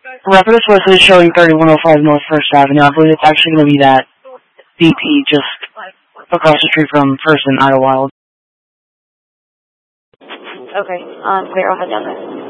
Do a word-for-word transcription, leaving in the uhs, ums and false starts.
Rapidos West is showing thirty-one oh five North First Avenue. I believe it's actually going to be that B P just across the street from First and Idlewild. Okay, um, clear, I'll head down there.